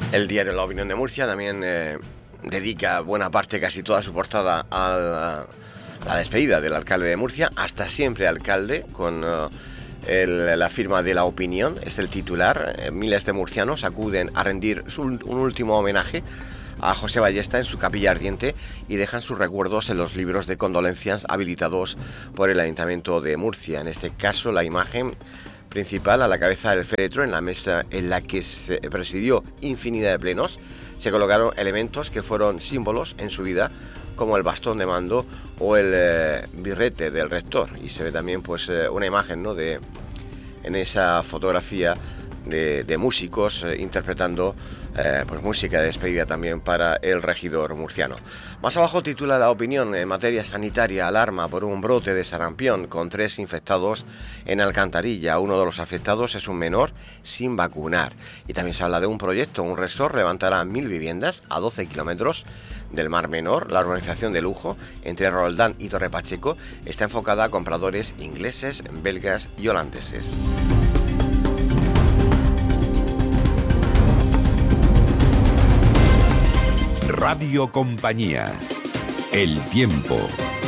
El diario La Opinión de Murcia también dedica buena parte, casi toda su portada a la despedida del alcalde de Murcia. Hasta siempre alcalde, con la firma de La Opinión, es el titular. Miles de murcianos acuden a rendir un último homenaje a José Ballesta en su capilla ardiente y dejan sus recuerdos en los libros de condolencias habilitados por el Ayuntamiento de Murcia. En este caso, la imagen principal a la cabeza del féretro, en la mesa en la que se presidió infinidad de plenos, se colocaron elementos que fueron símbolos en su vida, como el bastón de mando o el birrete del rector. Y se ve también pues una imagen, ¿no?, en esa fotografía de músicos interpretando pues música de despedida también para el regidor murciano. Más abajo titula La Opinión: en materia sanitaria, alarma por un brote de sarampión con 3 infectados en Alcantarilla. Uno de los afectados es un menor sin vacunar. Y también se habla de un proyecto. Un resort levantará 1000 viviendas a 12 kilómetros del Mar Menor. La urbanización de lujo entre Roldán y Torre Pacheco está enfocada a compradores ingleses, belgas y holandeses. Radio Compañía. El tiempo.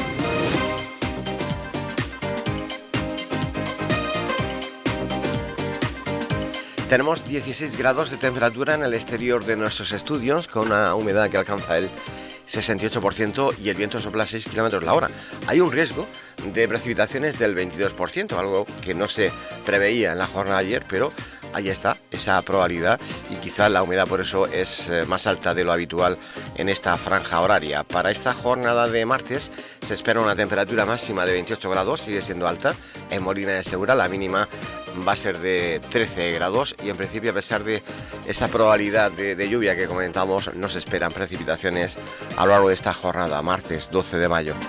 Tenemos 16 grados de temperatura en el exterior de nuestros estudios, con una humedad que alcanza el 68% y el viento sopla a 6 km la hora. Hay un riesgo de precipitaciones del 22%, algo que no se preveía en la jornada de ayer, pero ahí está esa probabilidad, y quizá la humedad por eso es más alta de lo habitual en esta franja horaria. Para esta jornada de martes se espera una temperatura máxima de 28 grados, sigue siendo alta. En Molina de Segura la mínima va a ser de 13 grados y en principio, a pesar de esa probabilidad de lluvia que comentamos, no se esperan precipitaciones a lo largo de esta jornada, martes 12 de mayo.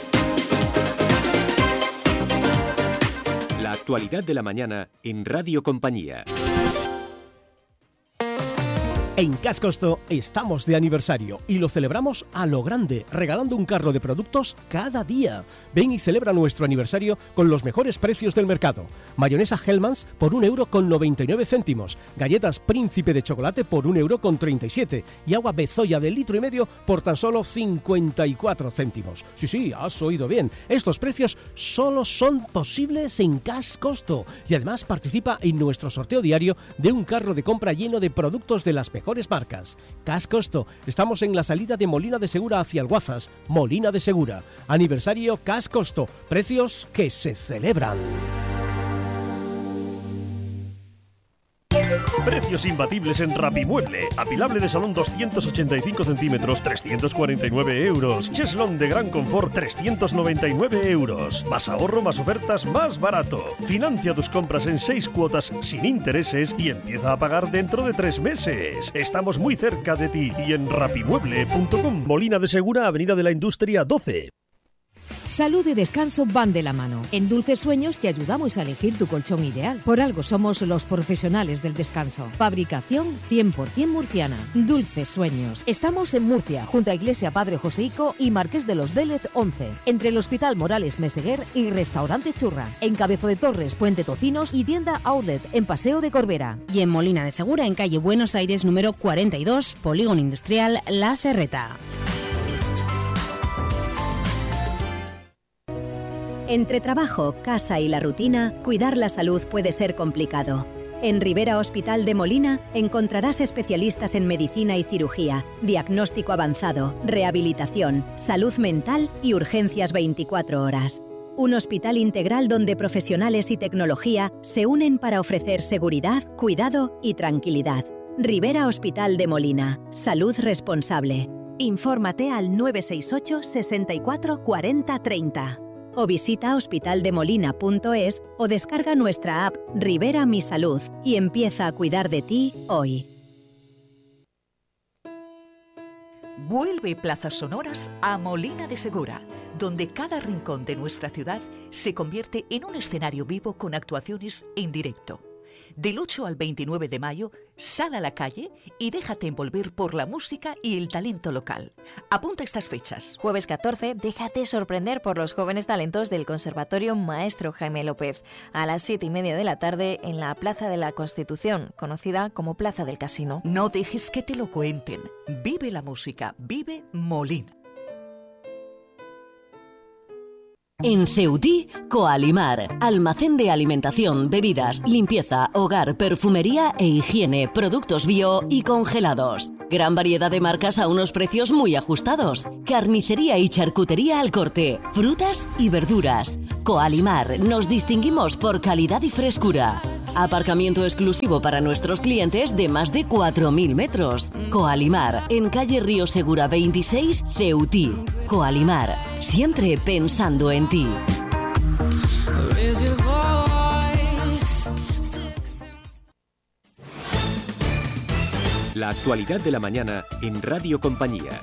La actualidad de la mañana en Radio Compañía. En Cascosto estamos de aniversario y lo celebramos a lo grande, regalando un carro de productos cada día. Ven y celebra nuestro aniversario con los mejores precios del mercado. Mayonesa Hellmann's por 1,99 €. Galletas Príncipe de chocolate por 1,37 € y agua Bezoya de 1,5 litros por tan solo 54 céntimos. Sí, has oído bien. Estos precios solo son posibles en Cascosto. Y además participa en nuestro sorteo diario de un carro de compra lleno de productos de las mejores marcas. Cascosto. Estamos en la salida de Molina de Segura hacia Alguazas. Molina de Segura. Aniversario Cascosto. Precios que se celebran. Precios imbatibles en Rapimueble. Apilable de salón 285 centímetros, 349 €. Cheslón de gran confort, 399 €. Más ahorro, más ofertas, más barato. Financia tus compras en 6 cuotas sin intereses y empieza a pagar dentro de 3 meses. Estamos muy cerca de ti y en rapimueble.com. Molina de Segura, Avenida de la Industria 12. Salud y descanso van de la mano. En Dulces Sueños te ayudamos a elegir tu colchón ideal. Por algo somos los profesionales del descanso. Fabricación 100% murciana. Dulces Sueños. Estamos en Murcia, junto a Iglesia Padre Joseico y Marqués de los Vélez 11. Entre el Hospital Morales Meseguer y Restaurante Churra. En Cabezo de Torres, Puente Tocinos y tienda Outlet en Paseo de Corbera. Y en Molina de Segura, en calle Buenos Aires número 42, Polígono Industrial La Serreta. Entre trabajo, casa y la rutina, cuidar la salud puede ser complicado. En Rivera Hospital de Molina encontrarás especialistas en medicina y cirugía, diagnóstico avanzado, rehabilitación, salud mental y urgencias 24 horas. Un hospital integral donde profesionales y tecnología se unen para ofrecer seguridad, cuidado y tranquilidad. Rivera Hospital de Molina. Salud responsable. Infórmate al 968 64 40 30. O visita hospitaldemolina.es o descarga nuestra app Rivera Mi Salud y empieza a cuidar de ti hoy. Vuelve Plazas Sonoras a Molina de Segura, donde cada rincón de nuestra ciudad se convierte en un escenario vivo con actuaciones en directo. Del 8 al 29 de mayo, sal a la calle y déjate envolver por la música y el talento local. Apunta estas fechas. Jueves 14, déjate sorprender por los jóvenes talentos del Conservatorio Maestro Jaime López, a las 7:30 de la tarde en la Plaza de la Constitución, conocida como Plaza del Casino. No dejes que te lo cuenten. Vive la música, vive Molina. En Ceutí, Coalimar, almacén de alimentación, bebidas, limpieza, hogar, perfumería e higiene, productos bio y congelados. Gran variedad de marcas a unos precios muy ajustados. Carnicería y charcutería al corte, frutas y verduras. Coalimar, nos distinguimos por calidad y frescura. Aparcamiento exclusivo para nuestros clientes de más de 4.000 metros. Coalimar, en calle Río Segura 26, Ceutí. Coalimar, siempre pensando en ti. La actualidad de la mañana en Radio Compañía.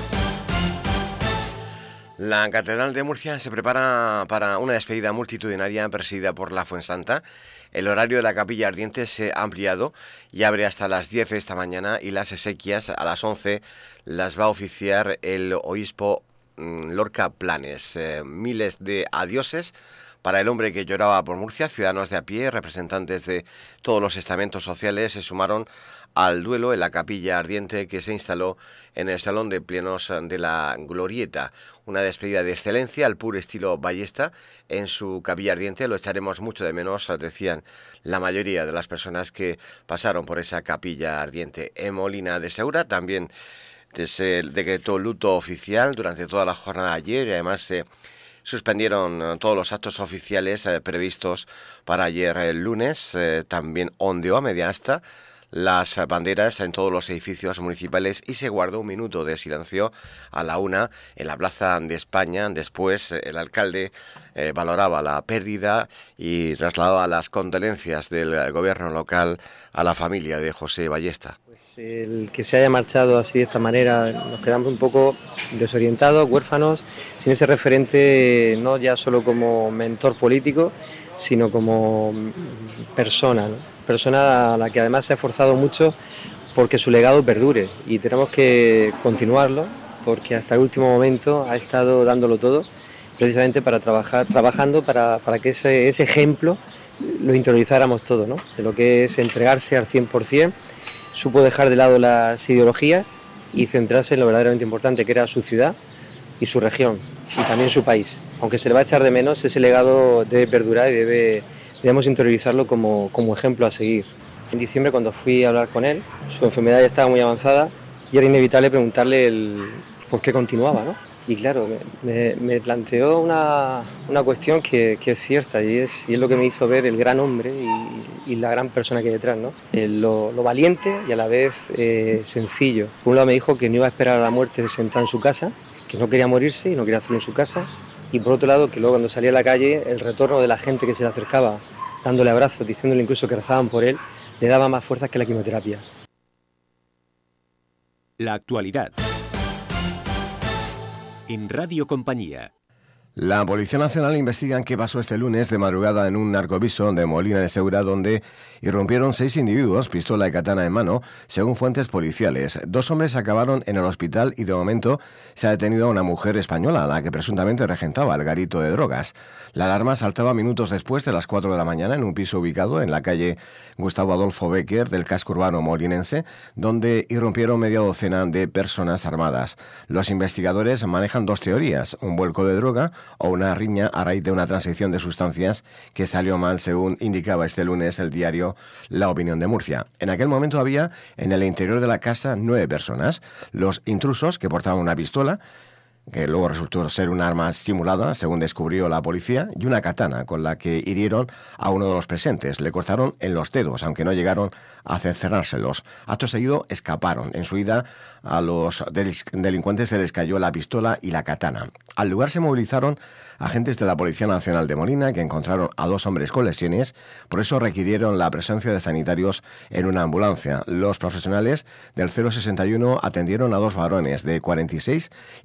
La Catedral de Murcia se prepara para una despedida multitudinaria presidida por la Fuensanta. El horario de la capilla ardiente se ha ampliado y abre hasta las 10 de esta mañana, y las exequias a las 11 las va a oficiar el obispo Lorca Planes. Miles de adioses para el hombre que lloraba por Murcia. Ciudadanos de a pie, representantes de todos los estamentos sociales se sumaron al duelo en la capilla ardiente que se instaló en el Salón de Plenos de la Glorieta. Una despedida de excelencia al puro estilo Ballesta en su capilla ardiente. Lo echaremos mucho de menos, decían la mayoría de las personas que pasaron por esa capilla ardiente. En Molina de Segura también se decretó luto oficial durante toda la jornada de ayer, y además se suspendieron todos los actos oficiales previstos para ayer el lunes. También ondeó a media asta las banderas en todos los edificios municipales y se guardó un minuto de silencio a la 1 en la Plaza de España. Después el alcalde valoraba la pérdida y trasladaba las condolencias del gobierno local a la familia de José Ballesta. Pues el que se haya marchado así de esta manera, nos quedamos un poco desorientados, huérfanos, sin ese referente, no ya solo como mentor político, sino como persona, ¿no? Persona a la que además se ha esforzado mucho porque su legado perdure, y tenemos que continuarlo porque hasta el último momento ha estado dándolo todo precisamente para trabajando para que ese ejemplo lo interiorizáramos todo, ¿no? De lo que es entregarse al 100%, supo dejar de lado las ideologías y centrarse en lo verdaderamente importante, que era su ciudad y su región y también su país. Aunque se le va a echar de menos, ese legado debe perdurar y debemos interiorizarlo como ejemplo a seguir. En diciembre, cuando fui a hablar con él, su enfermedad ya estaba muy avanzada y era inevitable preguntarle el por qué continuaba, ¿no? Y claro, me planteó una cuestión que es cierta, y es lo que me hizo ver el gran hombre y la gran persona que hay detrás, ¿no? Lo valiente y a la vez sencillo. Por un lado me dijo que no iba a esperar a la muerte sentado en su casa, que no quería morirse y no quería hacerlo en su casa, y por otro lado que luego cuando salía a la calle el retorno de la gente que se le acercaba dándole abrazos, diciéndole incluso que rezaban por él, le daba más fuerzas que la quimioterapia. La actualidad en Radio Compañía. La Policía Nacional investiga qué pasó este lunes de madrugada en un narcopiso de Molina de Segura, donde irrumpieron 6 individuos, pistola y katana en mano, según fuentes policiales. 2 hombres acabaron en el hospital y de momento se ha detenido a una mujer española, a la que presuntamente regentaba el garito de drogas. La alarma saltaba minutos después de las 4 de la mañana en un piso ubicado en la calle Gustavo Adolfo Bécquer del casco urbano molinense, donde irrumpieron media docena de personas armadas. Los investigadores manejan 2 teorías: un vuelco de droga o una riña a raíz de una transición de sustancias que salió mal, según indicaba este lunes el diario La Opinión de Murcia. En aquel momento había en el interior de la casa 9 personas. Los intrusos, que portaban una pistola, que luego resultó ser un arma simulada, según descubrió la policía, y una katana con la que hirieron a uno de los presentes. Le cortaron en los dedos, aunque no llegaron a cerrárselos. Acto seguido escaparon. En su ida a los delincuentes se les cayó la pistola y la katana. Al lugar se movilizaron agentes de la Policía Nacional de Molina, que encontraron a 2 hombres con lesiones. Por eso requirieron la presencia de sanitarios en una ambulancia. Los profesionales del 061 atendieron a 2 varones de 46 y 56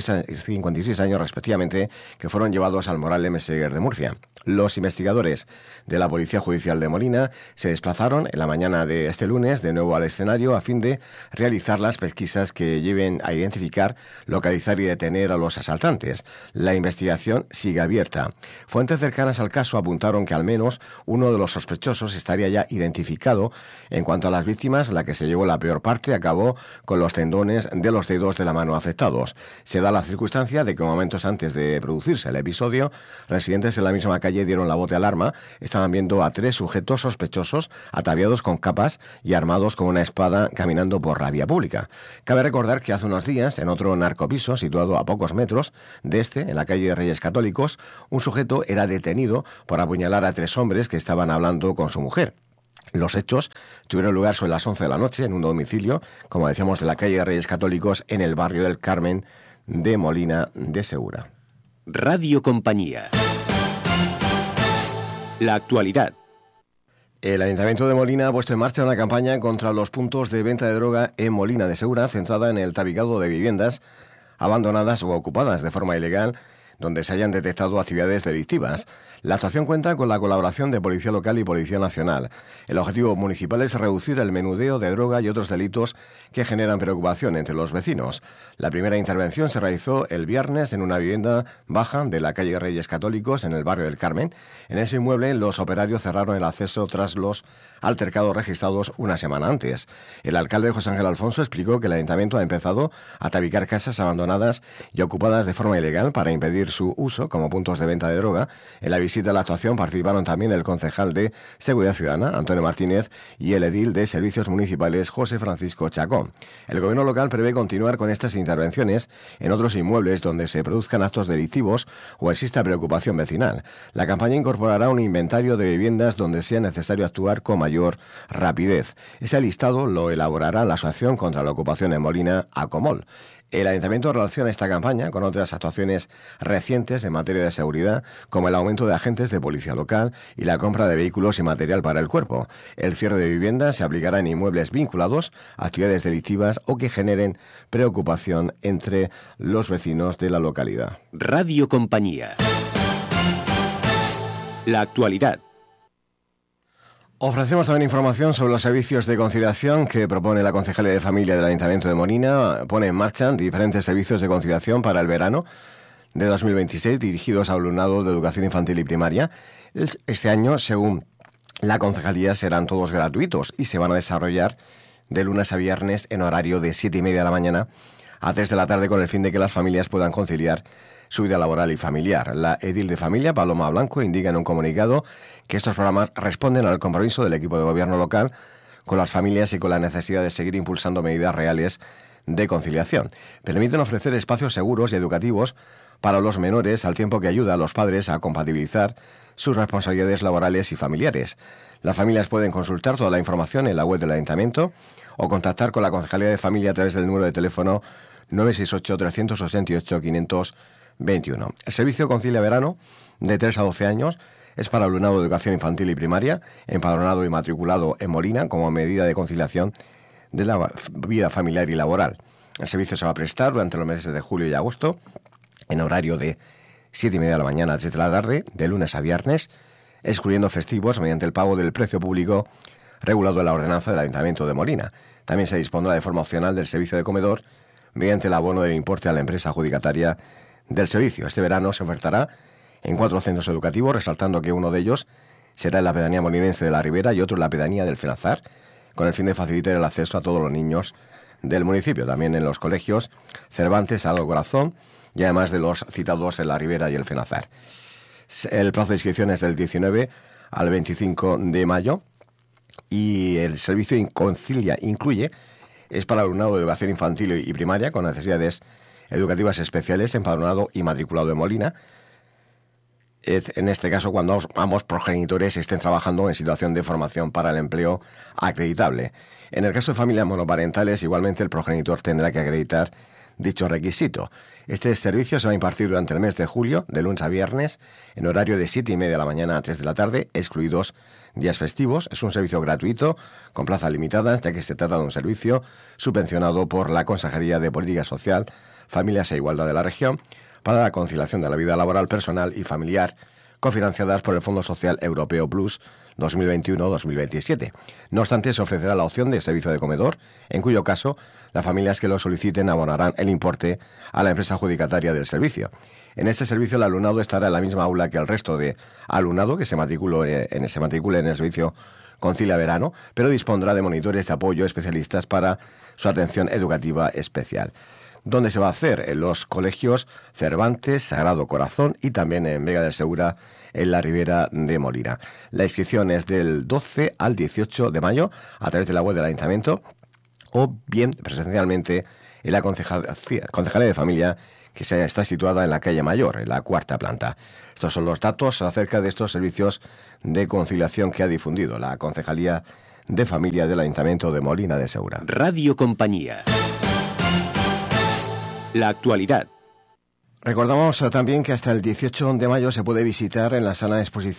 56 años respectivamente, que fueron llevados al Moral M. Seguer de Murcia. Los investigadores de la Policía Judicial de Molina se desplazaron en la mañana de este lunes de nuevo al escenario a fin de realizar las pesquisas que lleven a identificar, localizar y detener a los asaltantes. La investigación sigue abierta. Fuentes cercanas al caso apuntaron que al menos uno de los sospechosos estaría ya identificado. En cuanto a las víctimas, la que se llevó la peor parte acabó con los tendones de los dedos de la mano afectados. Se da la circunstancia de que momentos antes de producirse el episodio, residentes en la misma calle dieron la voz de alarma. Estaban viendo a 3 sujetos sospechosos ataviados con capas y armados con una espada caminando por la vía pública. Cabe recordar que hace unos días, en otro narcopiso situado a pocos metros de este, en la calle de Reyes Católicos, un sujeto era detenido por apuñalar a 3 hombres que estaban hablando con su mujer. Los hechos tuvieron lugar sobre las 11 de la noche en un domicilio, como decíamos, de la calle de Reyes Católicos, en el barrio del Carmen de Molina de Segura. Radio Compañía. La actualidad. El Ayuntamiento de Molina ha puesto en marcha una campaña contra los puntos de venta de droga en Molina de Segura, centrada en el tabicado de viviendas abandonadas o ocupadas de forma ilegal, donde se hayan detectado actividades delictivas. La actuación cuenta con la colaboración de Policía Local y Policía Nacional. El objetivo municipal es reducir el menudeo de droga y otros delitos que generan preocupación entre los vecinos. La primera intervención se realizó el viernes en una vivienda baja de la calle Reyes Católicos, en el barrio del Carmen. En ese inmueble, los operarios cerraron el acceso tras los altercados registrados una semana antes. El alcalde José Ángel Alfonso explicó que el ayuntamiento ha empezado a tabicar casas abandonadas y ocupadas de forma ilegal para impedir su uso como puntos de venta de droga. En la visita a la actuación participaron también el concejal de Seguridad Ciudadana, Antonio Martínez, y el edil de Servicios Municipales, José Francisco Chacón. El gobierno local prevé continuar con estas intervenciones en otros inmuebles donde se produzcan actos delictivos o exista preocupación vecinal. La campaña incorporará un inventario de viviendas donde sea necesario actuar con mayor rapidez. Ese listado lo elaborará la Asociación contra la Ocupación en Molina, ACOMOL. El Ayuntamiento relaciona esta campaña con otras actuaciones recientes en materia de seguridad, como el aumento de agentes de policía local y la compra de vehículos y material para el cuerpo. El cierre de viviendas se aplicará en inmuebles vinculados a actividades delictivas o que generen preocupación entre los vecinos de la localidad. Radio Compañía. La actualidad. Ofrecemos también información sobre los servicios de conciliación que propone la Concejalía de Familia del Ayuntamiento de Molina. Pone en marcha diferentes servicios de conciliación para el verano de 2026 dirigidos al alumnado de educación infantil y primaria. Este año, según la Concejalía, serán todos gratuitos y se van a desarrollar de lunes a viernes en horario de 7:30 de la mañana a 3 de la tarde, con el fin de que las familias puedan conciliar su vida laboral y familiar. La edil de familia, Paloma Blanco, indica en un comunicado que estos programas responden al compromiso del equipo de gobierno local con las familias y con la necesidad de seguir impulsando medidas reales de conciliación. Permiten ofrecer espacios seguros y educativos para los menores, al tiempo que ayuda a los padres a compatibilizar sus responsabilidades laborales y familiares. Las familias pueden consultar toda la información en la web del Ayuntamiento o contactar con la Concejalía de Familia a través del número de teléfono 968-388-521. El servicio Concilia Verano, de 3 a 12 años, es para alumnado de educación infantil y primaria, empadronado y matriculado en Molina, como medida de conciliación de la vida familiar y laboral. El servicio se va a prestar durante los meses de julio y agosto, en horario de 7:30 de la mañana a 3 de la tarde, de lunes a viernes, excluyendo festivos, mediante el pago del precio público regulado en la ordenanza del Ayuntamiento de Molina. También se dispondrá de forma opcional del servicio de comedor, mediante el abono del importe a la empresa adjudicataria del servicio. Este verano se ofertará en 4 centros educativos, resaltando que uno de ellos será en la pedanía molinense de la Ribera y otro en la pedanía del Fenazar, con el fin de facilitar el acceso a todos los niños del municipio. También en los colegios Cervantes, Sagrado Corazón, y además de los citados en la Ribera y el Fenazar. El plazo de inscripción es del 19 al 25 de mayo y el servicio Concilia incluye, es para alumnado de educación infantil y primaria con necesidades educativas especiales, empadronado y matriculado en Molina. En este caso, cuando ambos progenitores estén trabajando en situación de formación para el empleo acreditable. En el caso de familias monoparentales, igualmente el progenitor tendrá que acreditar dicho requisito. Este servicio se va a impartir durante el mes de julio, de lunes a viernes, en horario de 7:30 de la mañana a 3 de la tarde, excluidos días festivos. Es un servicio gratuito, con plazas limitadas, ya que se trata de un servicio subvencionado por la Consejería de Política Social, Familias e Igualdad de la región, para la conciliación de la vida laboral, personal y familiar, cofinanciadas por el Fondo Social Europeo Plus 2021-2027. No obstante, se ofrecerá la opción de servicio de comedor, en cuyo caso las familias que lo soliciten abonarán el importe a la empresa adjudicataria del servicio. En este servicio el alumnado estará en la misma aula que el resto de alumnado que se matricule en el servicio Concilia Verano, pero dispondrá de monitores de apoyo especialistas para su atención educativa especial. ¿Dónde se va a hacer? En los colegios Cervantes, Sagrado Corazón y también en Vega del Segura, en la Ribera de Molina. La inscripción es del 12 al 18 de mayo a través de la web del Ayuntamiento o bien presencialmente en la Concejalía de Familia, que está situada en la calle Mayor, en la 4ª planta. Estos son los datos acerca de estos servicios de conciliación que ha difundido la Concejalía de Familia del Ayuntamiento de Molina de Segura. Radio Compañía. La actualidad. Recordamos también que hasta el 18 de mayo se puede visitar en la sala de exposición